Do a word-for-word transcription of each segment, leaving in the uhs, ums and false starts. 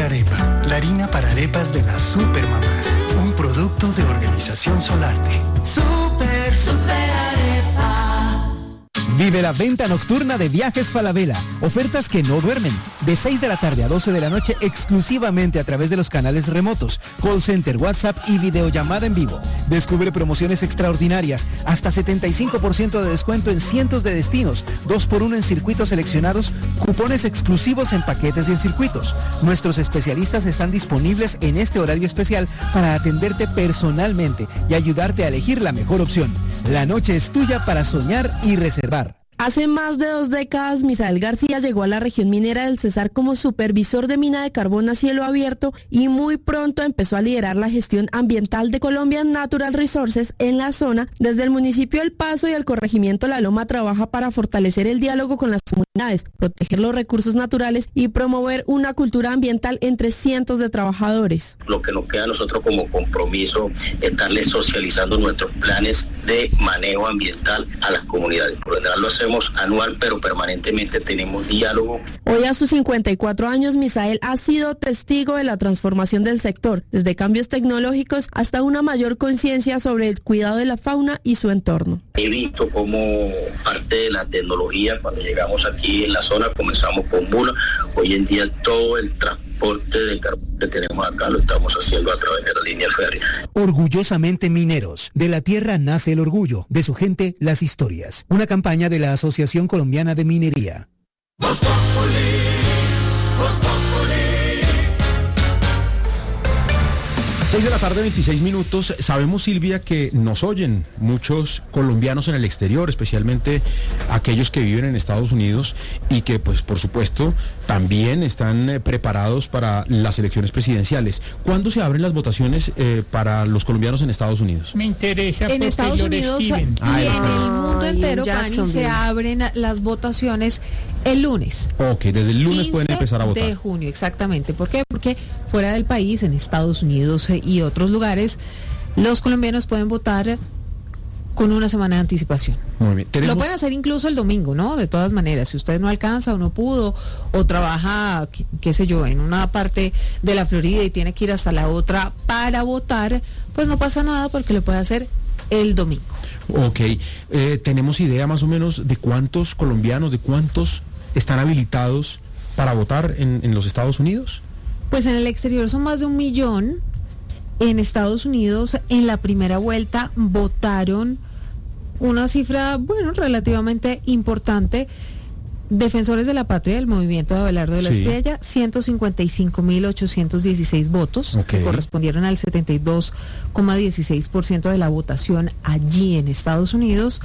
Arepa, la harina para arepas de las supermamás. Un producto de Organización Solarte. Super, super arepa. Vive la venta nocturna de Viajes Falabella. Ofertas que no duermen. De seis de la tarde a doce de la noche exclusivamente a través de los canales remotos, call center, WhatsApp y videollamada en vivo. Descubre promociones extraordinarias. Hasta setenta y cinco por ciento de descuento en cientos de destinos. dos por uno en circuitos seleccionados. Cupones exclusivos en paquetes y en circuitos. Nuestros especialistas están disponibles en este horario especial para atenderte personalmente y ayudarte a elegir la mejor opción. La noche es tuya para soñar y reservar. Hace más de dos décadas, Misael García llegó a la región minera del Cesar como supervisor de mina de carbón a cielo abierto y muy pronto empezó a liderar la gestión ambiental de Colombian Natural Resources en la zona. Desde el municipio El Paso y el corregimiento La Loma trabaja para fortalecer el diálogo con las comunidades, proteger los recursos naturales y promover una cultura ambiental entre cientos de trabajadores. Lo que nos queda a nosotros como compromiso es darles socializando nuestros planes de manejo ambiental a las comunidades. Por lo general lo hacemos anual, pero permanentemente tenemos diálogo. Hoy a sus cincuenta y cuatro años, Misael ha sido testigo de la transformación del sector, desde cambios tecnológicos hasta una mayor conciencia sobre el cuidado de la fauna y su entorno. He visto cómo parte de la tecnología, cuando llegamos aquí en la zona, comenzamos con mula, hoy en día todo el transporte de carbón que tenemos acá lo estamos haciendo a través de la línea férrea. Orgullosamente mineros, de la tierra nace el orgullo, de su gente las historias. Una campaña de la Asociación Colombiana de Minería. Voz Populi, Voz Populi. seis de la tarde, veintiséis minutos. Sabemos, Silvia, que nos oyen muchos colombianos en el exterior, especialmente aquellos que viven en Estados Unidos y que, pues, por supuesto, también están eh, preparados para las elecciones presidenciales. ¿Cuándo se abren las votaciones eh, para los colombianos en Estados Unidos? Me interesa. En Estados Unidos y Ah, en está. el mundo entero, Ay, en Pani, se Jacksonville. abren las votaciones el lunes. Ok, desde el lunes pueden empezar a votar. de junio, exactamente. ¿Por qué? Porque fuera del país, en Estados Unidos eh, y otros lugares, los colombianos pueden votar con una semana de anticipación. Muy bien. Tenemos... Lo pueden hacer incluso el domingo, ¿no? De todas maneras, si usted no alcanza o no pudo, o trabaja, qué, qué sé yo, en una parte de la Florida y tiene que ir hasta la otra para votar, pues no pasa nada porque lo puede hacer el domingo. Ok, eh, ¿tenemos idea más o menos de cuántos colombianos, de cuántos están habilitados para votar en, en los Estados Unidos? Pues en el exterior son más de un millón. En Estados Unidos, en la primera vuelta, votaron una cifra, bueno, relativamente importante. Defensores de la Patria, el movimiento de Abelardo de la Sí. Espriella, ciento cincuenta y cinco mil ochocientos dieciséis votos, Ok. que correspondieron al setenta y dos coma dieciséis por ciento de la votación allí en Estados Unidos.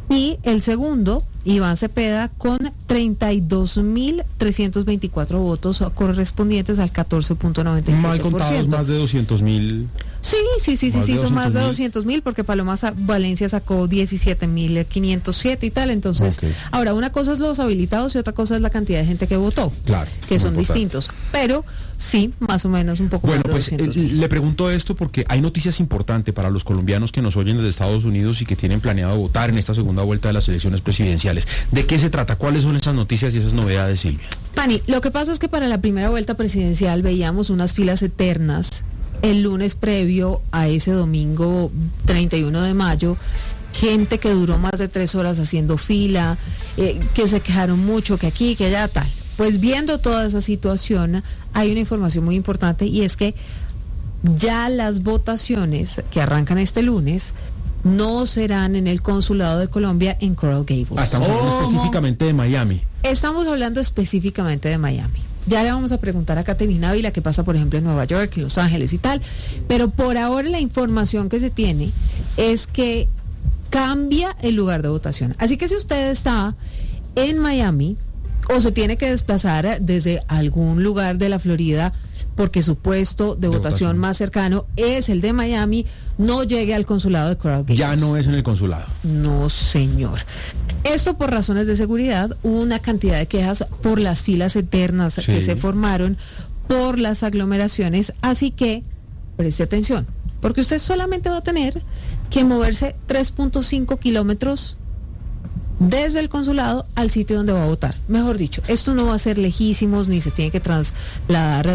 Y el segundo, Iván Cepeda, con treinta y dos mil trescientos veinticuatro votos correspondientes al catorce punto noventa y siete por ciento. Mal contados, más de doscientos mil. Sí, sí, sí, sí, Más sí, de son más de doscientos doscientos mil porque Paloma Sa- Valencia sacó diecisiete mil quinientos siete y tal. Entonces, Ok. ahora una cosa es los habilitados y otra cosa es la cantidad de gente que votó. Claro, Que muy son importante. distintos. Pero sí, más o menos un poco Bueno, más de pues doscientos eh, mil. le pregunto esto porque hay noticias importantes para los colombianos que nos oyen desde Estados Unidos y que tienen planeado votar en esta segunda vuelta de las elecciones presidenciales. ¿De qué se trata? ¿Cuáles son esas noticias y esas novedades, Silvia? Pani, lo que pasa es que para la primera vuelta presidencial veíamos unas filas eternas el lunes previo a ese domingo treinta y uno de mayo, gente que duró más de tres horas haciendo fila, eh, que se quejaron mucho, que aquí, que allá, tal. Pues viendo toda esa situación, hay una información muy importante y es que ya las votaciones que arrancan este lunes no serán en el Consulado de Colombia en Coral Gables. Ah, estamos hablando ¿Cómo? específicamente de Miami. Estamos hablando específicamente de Miami. Ya le vamos a preguntar a Caterina Ávila qué pasa, por ejemplo, en Nueva York, en Los Ángeles y tal. Pero por ahora la información que se tiene es que cambia el lugar de votación. Así que si usted está en Miami o se tiene que desplazar desde algún lugar de la Florida porque su puesto de, De votación, votación. más cercano es el de Miami, no llegue al consulado de Coral Gables. Ya no es en el consulado. No, señor. Esto por razones de seguridad, hubo una cantidad de quejas por las filas eternas Sí. que se formaron, por las aglomeraciones, así que preste atención, porque usted solamente va a tener que moverse tres punto cinco kilómetros desde el consulado al sitio donde va a votar. Mejor dicho, esto no va a ser lejísimos, ni se tiene que trasladar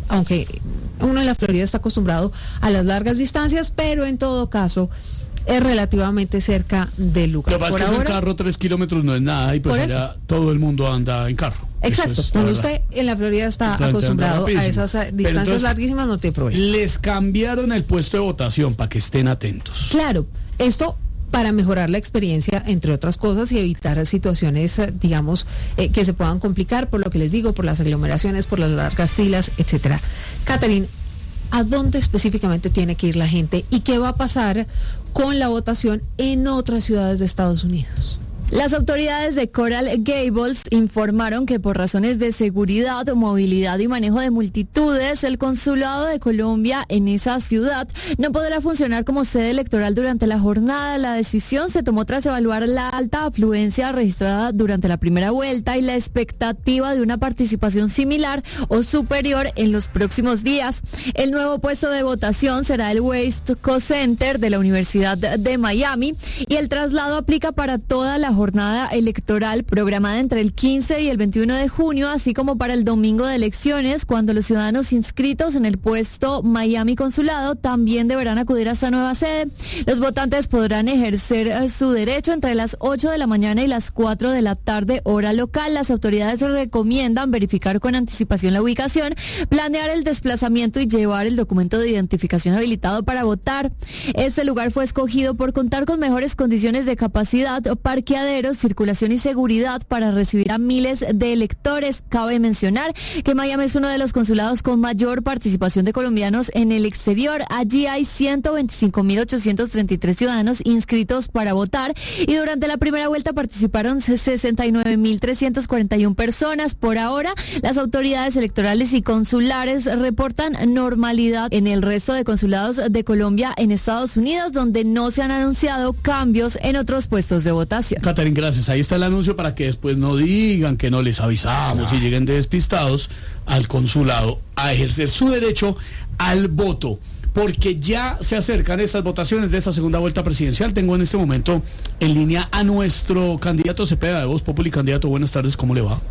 aunque uno en la Florida está acostumbrado a las largas distancias, pero en todo caso es relativamente cerca del lugar. Lo que pasa es que ahora, en carro tres kilómetros no es nada y pues allá eso, todo el mundo anda en carro. Exacto, cuando usted en la Florida está acostumbrado a esas distancias entonces, larguísimas, no tiene problema. Les cambiaron el puesto de votación para que estén atentos. Claro, esto para mejorar la experiencia, entre otras cosas, y evitar situaciones, digamos, eh, que se puedan complicar, por lo que les digo, por las aglomeraciones, por las largas filas, etcétera. Catherine, ¿a dónde específicamente tiene que ir la gente y qué va a pasar con la votación en otras ciudades de Estados Unidos? Las autoridades de Coral Gables informaron que por razones de seguridad, movilidad y manejo de multitudes, el consulado de Colombia en esa ciudad no podrá funcionar como sede electoral durante la jornada. La decisión se tomó tras evaluar la alta afluencia registrada durante la primera vuelta y la expectativa de una participación similar o superior en los próximos días. El nuevo puesto de votación será el West Coast Center de la Universidad de Miami y el traslado aplica para toda la jornada electoral programada entre el quince y el veintiuno de junio, así como para el domingo de elecciones, cuando los ciudadanos inscritos en el puesto Miami Consulado también deberán acudir a esta nueva sede. Los votantes podrán ejercer su derecho entre las ocho de la mañana y las cuatro de la tarde, hora local. Las autoridades recomiendan verificar con anticipación la ubicación, planear el desplazamiento y llevar el documento de identificación habilitado para votar. Este lugar fue escogido por contar con mejores condiciones de capacidad, parqueaderos, circulación y seguridad para recibir a miles de electores. Cabe mencionar que Miami es uno de los consulados con mayor participación de colombianos en el exterior. Allí hay ciento veinticinco mil ochocientos treinta y tres ciudadanos inscritos para votar y durante la primera vuelta participaron sesenta y nueve mil trescientas cuarenta y una personas. Por ahora, las autoridades electorales y consulares reportan normalidad en el resto de consulados de Colombia en Estados Unidos, donde no se han anunciado cambios en otros puestos de votación. Catherine, gracias. Ahí está el anuncio para que después no digan que no les avisamos y lleguen despistados al consulado a ejercer su derecho al voto, porque ya se acercan estas votaciones de esta segunda vuelta presidencial. Tengo en este momento en línea a nuestro candidato Cepeda de Voz Populi. Candidato, buenas tardes, ¿cómo le va?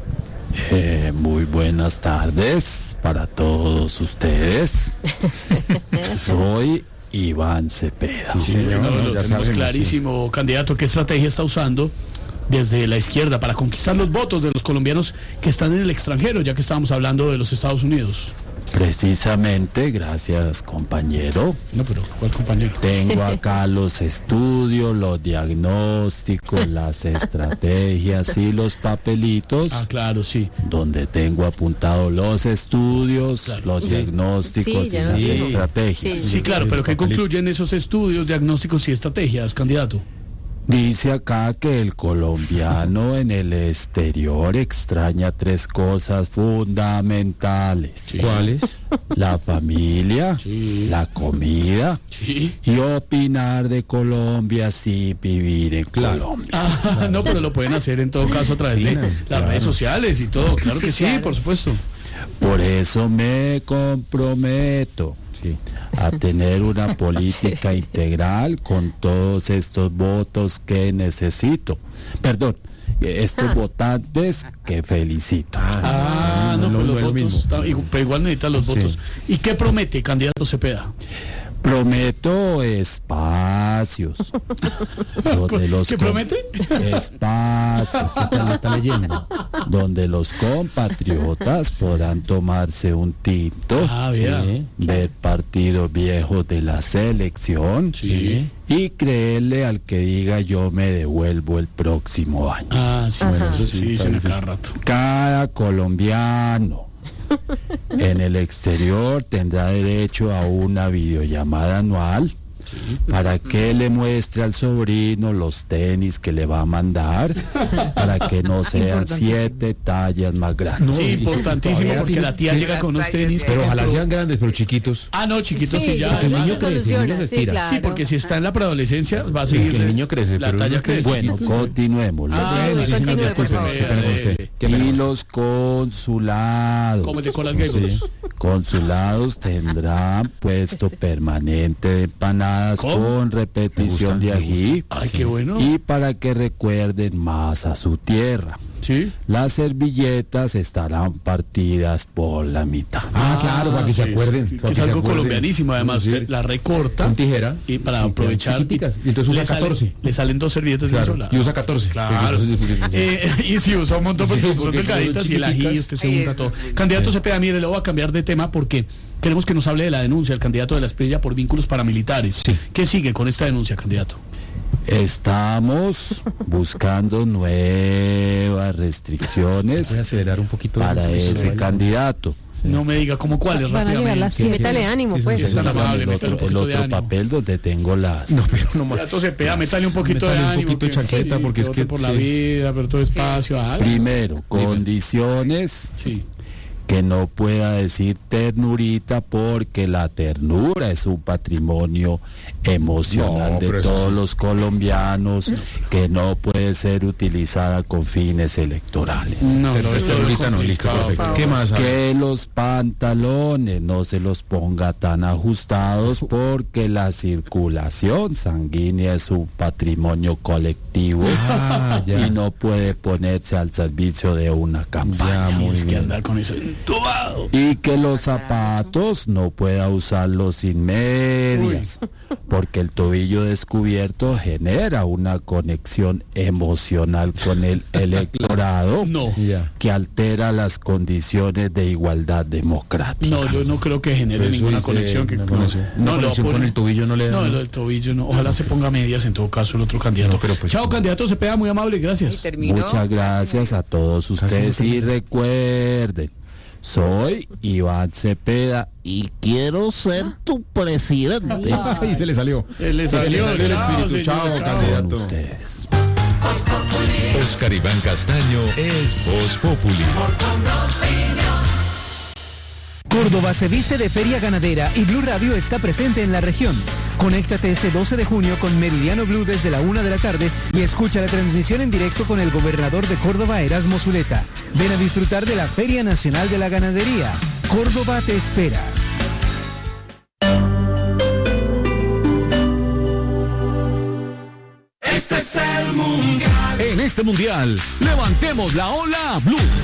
Eh, muy buenas tardes para todos ustedes. Soy Iván Cepeda. Sí, sí, no, no, lo ya tenemos clarísimo, sí. Candidato, ¿qué estrategia está usando desde la izquierda para conquistar los votos de los colombianos que están en el extranjero, ya que estábamos hablando de los Estados Unidos? Precisamente, gracias compañero. No, pero ¿cuál compañero? Tengo acá los estudios, los diagnósticos, las estrategias y los papelitos. Ah, claro, sí. Donde tengo apuntado los estudios, claro, los sí. diagnósticos sí, y las sí. estrategias. Sí, sí, claro, pero ¿qué concluyen esos estudios, diagnósticos y estrategias, candidato? Dice acá que el colombiano en el exterior extraña tres cosas fundamentales. Sí. ¿Cuáles? La familia, sí. la comida sí. y opinar de Colombia sin vivir en claro. Colombia. Ah, claro. No, pero lo pueden hacer en todo caso a través de las claro. redes sociales y todo. Claro sí, que sí, claro. por supuesto. Por eso me comprometo sí. a tener una política integral con todos estos votos que necesito. Perdón, estos ah. votantes que felicito. Ah, ah no, no, pero los votos, está, pero igual necesitan los sí. votos. ¿Y qué promete, candidato Cepeda? Prometo espacios. Donde los ¿Qué promete? Espacios. Está, está leyendo. Donde los compatriotas podrán tomarse un tinto, ah, bien. ver partidos viejos de la selección sí. y creerle al que diga yo me devuelvo el próximo año. Ah, sí, bueno, eso sí, dicen cada rato. Cada colombiano en el exterior tendrá derecho a una videollamada anual sí. para que le muestre al sobrino los tenis que le va a mandar para que no sean siete tallas más grandes. No, sí, importantísimo sí, porque la tía sí, llega con unos tenis pero ojalá sean grandes pero chiquitos. Ah, no, chiquitos sí, sí ya. Porque el niño crece, el niño se estira. Sí, claro. sí, porque si está en la preadolescencia va a seguir. Que el niño crece, la talla crece. Bueno, continuemos. Ah, bueno, sí, continúe, por favor. Y los consulados. ¿Cómo te colas Gables? Consulados tendrán puesto permanente de empanadas ¿Cómo? con repetición de ají. Ay, qué bueno. Y para que recuerden más a su tierra. Sí. Las servilletas estarán partidas por la mitad. Ah, claro, para que sí, se acuerden. sí, para que que es se algo acuerden. colombianísimo, además Sí. usted la recorta Con tijera. y para Y quedan aprovechar chiquiticas. Y entonces usa le sale- catorce. le salen dos servilletas de Claro, una sola. y usa catorce. Claro. Sí, sí, sí, sí. Eh, y si usa un montón porque Sí, son porque delgaditas son y el ají chiquiticas. usted se unta todo. Candidato Cepeda, mire, le voy a cambiar de tema porque queremos que nos hable de la denuncia del candidato de la Espriella por vínculos paramilitares. Sí. ¿Qué sigue con esta denuncia, candidato? Estamos buscando nuevas Voy restricciones a acelerar un poquito. para ese candidato. No me diga cómo cuáles Van a llegar las rápidamente. Métale ánimo, pues. sí, es tan amable, el métale un otro, el poquito de otro ánimo. papel donde tengo las... No, pero no más. Candidato Cepeda, métale un poquito Métale de un ánimo. poquito de que- chancleta, porque es vote que- por la sí. vida, pero todo espacio. haga. Primero, condiciones Sí. que no pueda decir ternurita porque la ternura es un patrimonio emocional No, pero de eso todos sí. los colombianos que no puede ser utilizada con fines electorales. No, Pero no, este es ahorita no, listo, complicado. perfecto. ¿Qué más hay? Que los pantalones no se los ponga tan ajustados porque la circulación sanguínea es un patrimonio colectivo Ah, ya. y no puede ponerse al servicio de una campaña. Ya, muy Tienes que bien. andar con eso entubado. Y que los zapatos no pueda usarlos sin medias, porque el tobillo descubierto genera una conexión emocional con el electorado No. Ya. que altera las condiciones de igualdad democrática. No, yo no creo que genere Pero eso ninguna dice conexión. Que una no, conexión. Una no, lo conexión pone- con el tobillo no le da, No, ¿no? lo del tobillo no. Ojalá se ponga medias en todo caso el otro candidato. No, pero pues- Chao, candidato Cepeda, muy amable, gracias. Muchas gracias a todos ustedes y recuerden, soy Iván Cepeda y quiero ser tu presidente. Ay, se le salió. Se le Se salió, el chao, espíritu. señor, Chao, chao. Con candidato. ustedes. Oscar Iván Castaño es Voz Populi. Córdoba se viste de feria ganadera y Blue Radio está presente en la región. Conéctate este doce de junio con Meridiano Blue desde la una de la tarde y escucha la transmisión en directo con el gobernador de Córdoba, Erasmo Zuleta. Ven a disfrutar de la Feria Nacional de la Ganadería. Córdoba te espera. Este es el mundial. En este mundial, levantemos la ola Blue.